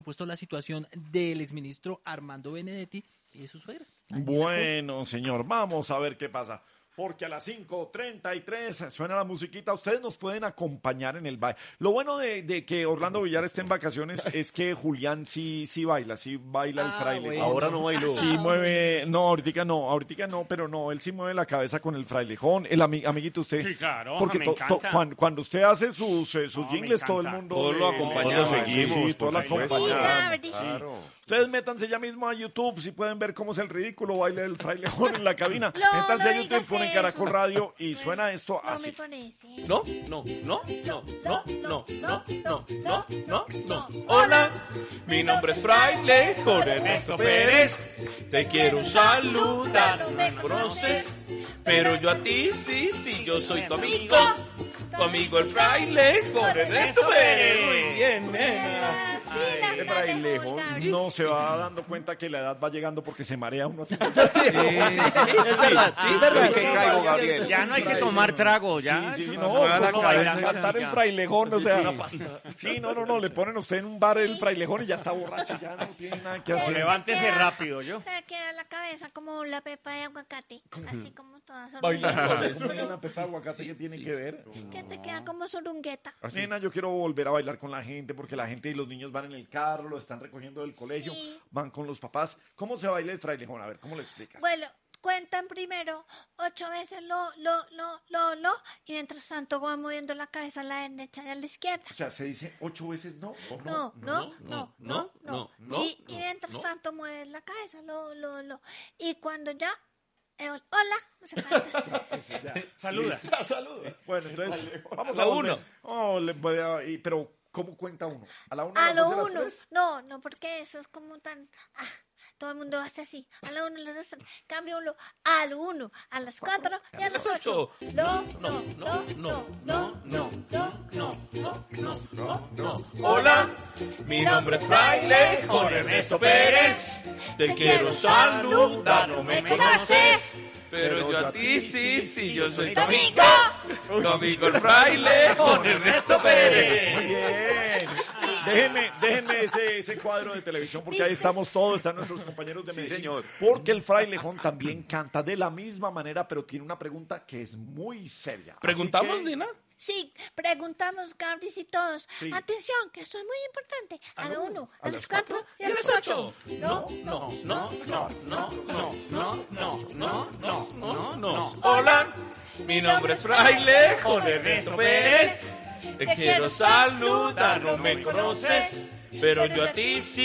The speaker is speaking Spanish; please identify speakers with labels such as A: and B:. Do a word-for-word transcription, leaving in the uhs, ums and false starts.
A: puesto la situación del exministro Armando Benedetti y de su suegra.
B: Bueno, señor, vamos a ver qué pasa. Porque a las cinco treinta y tres suena la musiquita. Ustedes nos pueden acompañar en el baile. Lo bueno de, de que Orlando Villar esté en vacaciones es que Julián sí, sí baila, sí baila el
A: Ah,
B: fraile.
A: bueno.
C: Ahora no bailó.
B: Sí mueve, no, ahorita no, ahorita no, pero no, él sí mueve la cabeza con el frailejón. El ami- amiguito usted.
D: Sí, claro,
B: Porque
D: me
B: to- to-
D: encanta.
B: cuando, cuando usted hace sus, eh, sus
D: No, me
B: jingles, todo el
D: encanta.
B: mundo.
C: Todos lo
B: le-
C: acompañamos,
B: todos lo seguimos,
C: sí,
B: todos lo
C: por supuesto.
B: acompañamos.
E: Sí,
C: Claro.
B: Ustedes métanse ya mismo a YouTube, si pueden ver cómo es el ridículo baile del frailejón en la cabina.
E: No,
B: Métanse
E: no
B: a YouTube,
E: digas
B: ponen
E: eso.
B: Caracol Radio y suena esto
E: No
B: así.
E: me parece.
C: No, no, no, no, no, no, no, no, no, no, no. Hola, mi nombre es Fraile Jorge Ernesto Pérez. Te quiero saludar, no me conoces, pero yo a ti sí, sí, yo soy tu amigo. Tu amigo el Fraile Jorge Ernesto Pérez. Muy bien, nena.
E: Sí, la
B: Este
E: cara de
B: frailejón
E: Olga.
B: no se va dando cuenta que la edad va llegando porque se marea uno así.
A: Sí, sí, sí, es verdad, sí, es verdad.
C: Es que caigo, Gabriel.
D: Ya no hay que tomar trago, ya.
B: Sí, sí, sí,
D: Eso
B: no,
D: toda la
B: no,
D: bailando,
B: no, cantar el
D: ya.
B: frailejón, o sea, sí, no, no, no, le ponen a usted en un bar el frailejón y ya está borracho, ya no tiene nada que
D: O
B: hacer.
D: levántese
E: Queda-
D: rápido, yo.
E: Te queda la cabeza como la pepa de aguacate, así como toda
C: Bailando.
E: sorungueta.
B: Una pepa de aguacate que tiene que ver.
E: Que te queda como sorungueta.
B: Nena, yo quiero volver a bailar con la gente porque la gente y los niños van en el carro, lo están recogiendo del colegio,
E: Sí.
B: van con los papás. ¿Cómo se baila el frailejón? A ver, ¿cómo lo explicas?
E: Bueno, cuentan primero ocho veces lo, lo, lo, lo, lo, y mientras tanto van moviendo la cabeza a la derecha y a la izquierda.
B: O sea, se dice ocho veces no. ¿o
E: No, no, no, no, no.
C: no, no,
E: Y, y
C: no,
E: mientras
C: no.
E: tanto mueves la cabeza, lo, lo, lo. Y cuando ya, eh, hola, se canta así.
D: Saluda.
B: Ya, saludos. Bueno, entonces, vamos
C: A
B: a
C: la
B: volver.
C: uno.
B: Oh, le voy a- y- pero, ¿cómo cuenta uno? ¿A la una?
E: A
B: las
E: lo
B: dos y a las
E: uno.
B: tres?
E: No, no, porque eso es como tan. Ah, todo el mundo hace así. A la uno, a las dos, tres. Cambio uno. Al uno, a las cuatro y a las ocho. No, no, no, no, no, no, no, no, no, no, no.
C: Hola, mi nombre es Fraile Jorge Ernesto Pérez. Te quiero saludar, no me conoces, pero yo a ti sí, sí, yo soy tu amigo. Tu amigo el Fraile Jorge Ernesto Pérez.
B: Muy bien. Déjenme, déjenme ese, ese cuadro de televisión porque ahí estamos todos, están nuestros compañeros de
C: Sí,
B: Medellín.
C: señor.
B: Porque el frailejón también canta de la misma manera, pero tiene una pregunta que es muy seria. Así
C: ¿Preguntamos,
B: que-
C: Nina?
E: Sí, preguntamos, Gabris y todos.
B: Sí.
E: Atención, que esto es muy importante. A la uno, a,
B: a
E: las
B: las
E: cuatro y a las ocho. No, no,
C: no, no, no, no, no, no, no, no, no, no.
E: Hola,
C: Hola, mi nombre es Fraile Jorge Ernesto Pérez. Te quiero saludar, no me conoces, pero yo a ti sí.